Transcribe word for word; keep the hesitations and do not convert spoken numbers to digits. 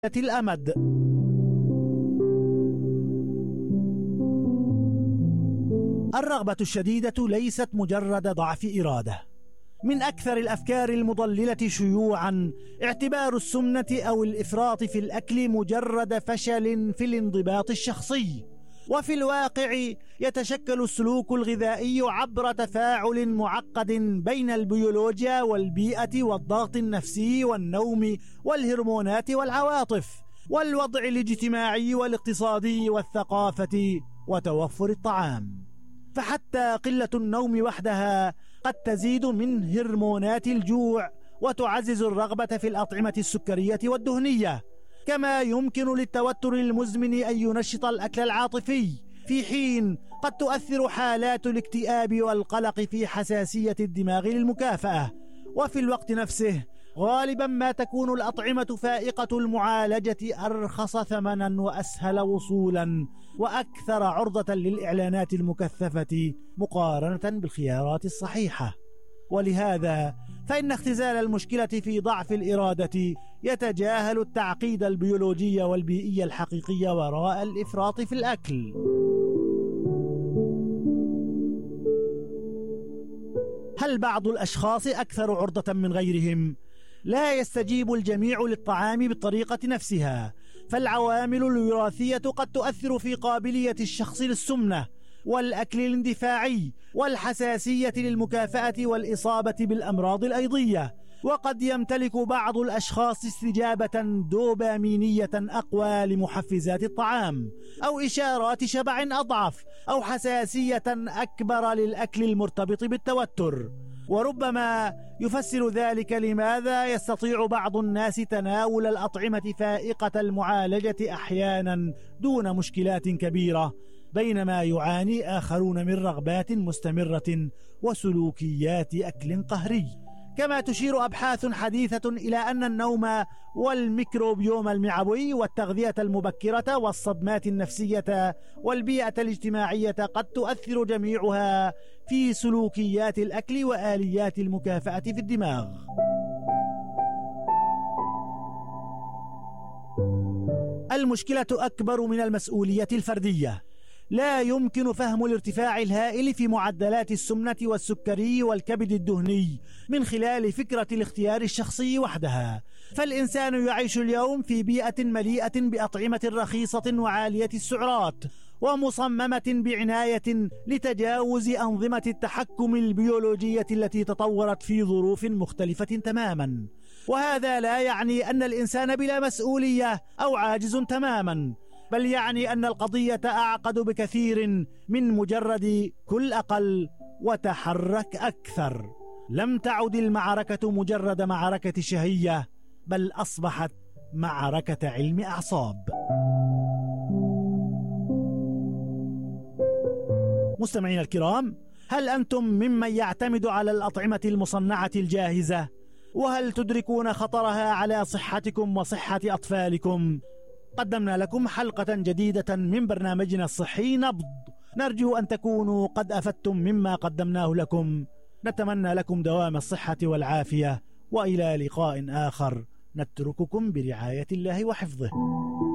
الأمد. الرغبة الشديدة ليست مجرد ضعف إرادة. من أكثر الأفكار المضللة شيوعا اعتبار السمنة أو الإفراط في الأكل مجرد فشل في الانضباط الشخصي، وفي الواقع يتشكل السلوك الغذائي عبر تفاعل معقد بين البيولوجيا والبيئة والضغط النفسي والنوم والهرمونات والعواطف والوضع الاجتماعي والاقتصادي والثقافة وتوفر الطعام. فحتى قلة النوم وحدها قد تزيد من هرمونات الجوع وتعزز الرغبة في الأطعمة السكرية والدهنية، كما يمكن للتوتر المزمن أن ينشط الأكل العاطفي، في حين قد تؤثر حالات الاكتئاب والقلق في حساسية الدماغ للمكافأة. وفي الوقت نفسه غالبا ما تكون الأطعمة فائقة المعالجة أرخص ثمنا وأسهل وصولا وأكثر عرضة للإعلانات المكثفة مقارنة بالخيارات الصحيحة. ولهذا فإن اختزال المشكلة في ضعف الإرادة يتجاهل التعقيد البيولوجي والبيئي الحقيقي وراء الإفراط في الأكل. هل بعض الأشخاص أكثر عرضة من غيرهم؟ لا يستجيب الجميع للطعام بالطريقة نفسها، فالعوامل الوراثية قد تؤثر في قابلية الشخص للسمنة والأكل الاندفاعي والحساسية للمكافأة والإصابة بالأمراض الأيضية. وقد يمتلك بعض الأشخاص استجابة دوبامينية أقوى لمحفزات الطعام، أو إشارات شبع أضعف، أو حساسية أكبر للأكل المرتبط بالتوتر. وربما يفسر ذلك لماذا يستطيع بعض الناس تناول الأطعمة فائقة المعالجة أحيانا دون مشكلات كبيرة، بينما يعاني آخرون من رغبات مستمرة وسلوكيات أكل قهري. كما تشير أبحاث حديثة إلى أن النوم والميكروبيوم المعوي والتغذية المبكرة والصدمات النفسية والبيئة الاجتماعية قد تؤثر جميعها في سلوكيات الأكل وآليات المكافأة في الدماغ. المشكلة أكبر من المسؤولية الفردية. لا يمكن فهم الارتفاع الهائل في معدلات السمنة والسكري والكبد الدهني من خلال فكرة الاختيار الشخصي وحدها، فالإنسان يعيش اليوم في بيئة مليئة بأطعمة رخيصة وعالية السعرات ومصممة بعناية لتجاوز أنظمة التحكم البيولوجية التي تطورت في ظروف مختلفة تماما. وهذا لا يعني أن الإنسان بلا مسؤولية أو عاجز تماما، بل يعني أن القضية أعقد بكثير من مجرد كل أقل وتحرك أكثر. لم تعد المعركة مجرد معركة شهية، بل أصبحت معركة علم أعصاب. مستمعينا الكرام، هل أنتم ممن يعتمد على الأطعمة المصنعة الجاهزة؟ وهل تدركون خطرها على صحتكم وصحة أطفالكم؟ قدمنا لكم حلقة جديدة من برنامجنا الصحي نبض، نرجو أن تكونوا قد أفدتم مما قدمناه لكم. نتمنى لكم دوام الصحة والعافية، وإلى لقاء آخر نترككم برعاية الله وحفظه.